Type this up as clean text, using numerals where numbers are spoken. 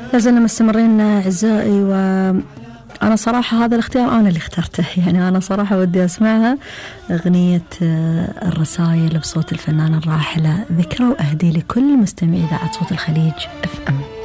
لازلنا مستمرين أعزائي، وأنا صراحة هذا الاختيار أنا اللي اخترته، يعني أنا صراحة ودي أسمعها، أغنية الرسائل بصوت الفنانة الراحلة ذكرى، وأهدي لكل مستمعي إذاعة صوت الخليج FM.